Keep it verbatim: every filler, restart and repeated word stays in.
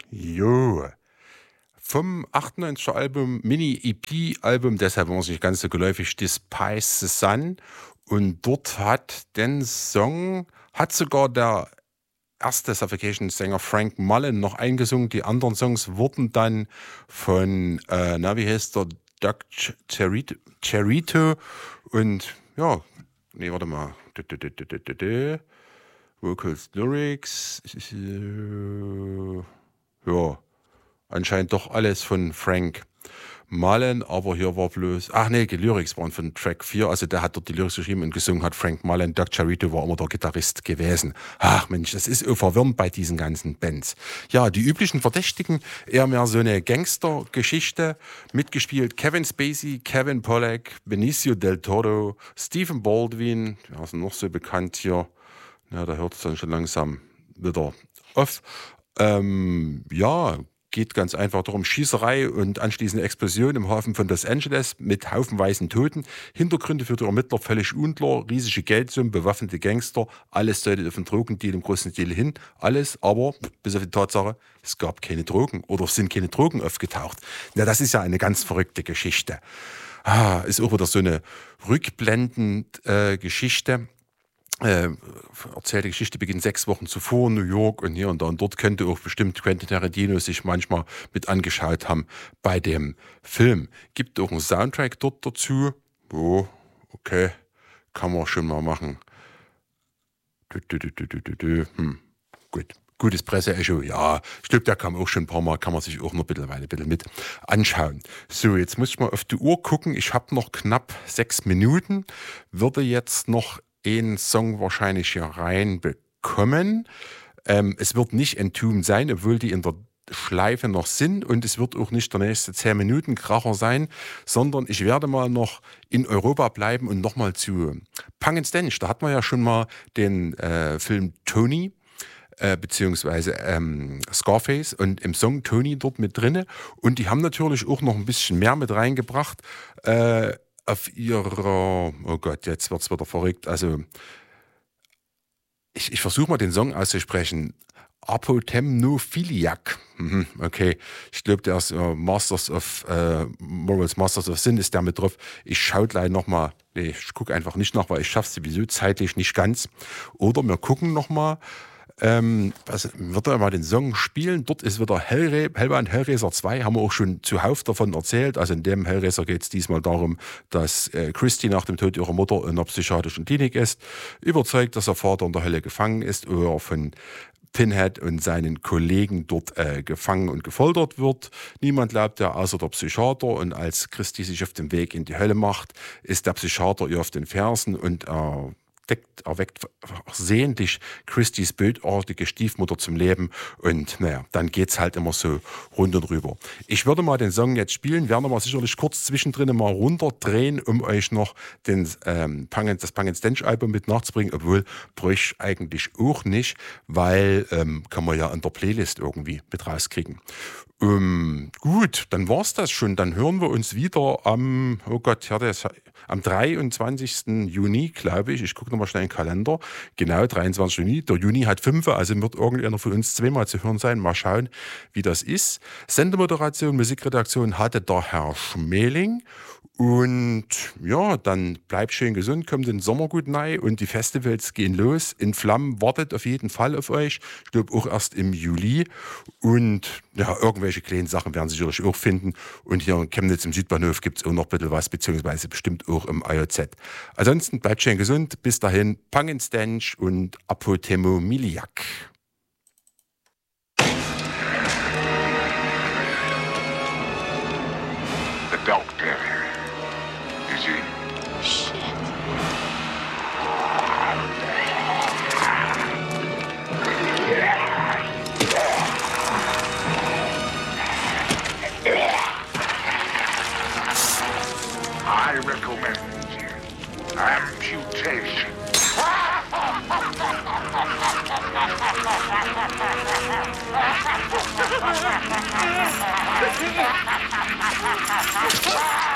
Jo. Vom achtundneunziger Album, Mini-E P-Album, deshalb war es nicht ganz so geläufig, Despise the Sun. Und dort hat den Song, hat sogar der erste Suffocation-Sänger Frank Mullen noch eingesungen. Die anderen Songs wurden dann von, äh, na, wie heißt der, Doug Cherito, Cherito und, ja, nee, warte mal, dü, dü, dü, dü, dü, dü. Vocals, Lyrics, äh, ja, anscheinend doch alles von Frank Mullen, aber hier war bloß, ach nee, die Lyrics waren von Track vier, also der hat dort die Lyrics geschrieben und gesungen hat Frank Mullen. Doug Cherito war immer der Gitarrist gewesen. Ach Mensch, das ist so verwirrend bei diesen ganzen Bands. Ja, die üblichen Verdächtigen, eher mehr so eine Gangster-Geschichte, mitgespielt Kevin Spacey, Kevin Pollak, Benicio del Toro, Stephen Baldwin, ja, sind noch so bekannt hier, ja, da hört es dann schon langsam wieder auf. Ähm, ja, geht ganz einfach darum, Schießerei und anschließende Explosion im Hafen von Los Angeles mit haufenweisen Toten. Hintergründe für die Ermittler völlig unklar, riesige Geldsummen, bewaffnete Gangster, alles deutet auf den Drogendeal im großen Stil hin. Alles, aber bis auf die Tatsache, es gab keine Drogen oder es sind keine Drogen aufgetaucht. Na, das ist ja eine ganz verrückte Geschichte. Ah, ist auch wieder so eine rückblendend äh, Geschichte. Äh, erzählte Geschichte beginnt sechs Wochen zuvor in New York und hier und da und dort könnte auch bestimmt Quentin Tarantino sich manchmal mit angeschaut haben bei dem Film. Gibt auch einen Soundtrack dort dazu. Oh, okay, kann man schon mal machen. Du, du, du, du, du, du. Hm. Gut. Gutes Presse-Echo, ja, ich glaube, der kam auch schon ein paar Mal, kann man sich auch noch mittlerweile ein bisschen mit anschauen. So, jetzt muss ich mal auf die Uhr gucken. Ich habe noch knapp sechs Minuten, würde jetzt noch einen Song wahrscheinlich hier reinbekommen. Ähm, es wird nicht Entombed sein, obwohl die in der Schleife noch sind, und es wird auch nicht der nächste zehn Minuten Kracher sein, sondern ich werde mal noch in Europa bleiben und nochmal zu Punk and Stench. Da hatten wir ja schon mal den äh, Film Tony, äh, beziehungsweise ähm, Scarface, und im Song Tony dort mit drinne, und die haben natürlich auch noch ein bisschen mehr mit reingebracht, äh, auf ihrer, oh Gott, jetzt wird es wieder verrückt, also ich, ich versuche mal den Song auszusprechen, Apotemnophiliac, mhm, okay, ich glaube, der ist uh, Masters of, uh, Morals Masters of Sin ist der mit drauf. Ich schaue gleich nochmal, nee, ich gucke einfach nicht nach, weil ich schaffe es sowieso zeitlich nicht ganz, oder wir gucken nochmal. Ähm, was, wird er mal den Song spielen. Dort ist wieder Hellra- Hellbound Hellraiser zwei, haben wir auch schon zuhauf davon erzählt. Also in dem Hellraiser geht es diesmal darum, dass äh, Christy nach dem Tod ihrer Mutter in einer psychiatrischen Klinik ist, überzeugt, dass ihr Vater in der Hölle gefangen ist, oder er von Pinhead und seinen Kollegen dort äh, gefangen und gefoltert wird. Niemand glaubt ja, außer der Psychiater, und als Christy sich auf den Weg in die Hölle macht, ist der Psychiater ihr auf den Fersen und äh, Deckt, erweckt sehentlich Christys bildartige Stiefmutter zum Leben, und naja, dann geht's halt immer so rund und rüber. Ich würde mal den Song jetzt spielen, werden wir sicherlich kurz zwischendrin mal runterdrehen, um euch noch den, ähm, Punk, das Punk and Stench Album mit nachzubringen, obwohl bräuchte ich eigentlich auch nicht, weil ähm, kann man ja an der Playlist irgendwie mit rauskriegen. Ähm, gut, dann war's das schon. Dann hören wir uns wieder am, oh Gott, ja, das, am dreiundzwanzigsten Juni, glaube ich. Ich gucke nochmal schnell in den Kalender. Genau, dreiundzwanzigsten Juni. Der Juni hat fünf, also wird irgendeiner von uns zweimal zu hören sein. Mal schauen, wie das ist. Sendemoderation, Musikredaktion hatte der Herr Schmeling. Und ja, dann bleibt schön gesund, kommt den Sommer gut rein und die Festivals gehen los. In Flammen wartet auf jeden Fall auf euch. Ich glaube auch erst im Juli. Und ja, irgendwelche kleinen Sachen werden Sie sicherlich auch finden. Und hier in Chemnitz im Südbahnhof gibt es auch noch ein bisschen was, beziehungsweise bestimmt auch im I O Z. Ansonsten bleibt schön gesund. Bis dahin, Punk and Stench und Apotemnophiliac. The doctor. Is he? Shit. I recommend amputation.